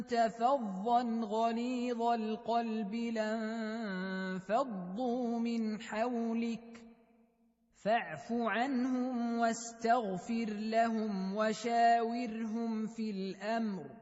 فظا غليظ القلب لانفضوا من حولك فاعف عنهم واستغفر لهم وشاورهم في الأمر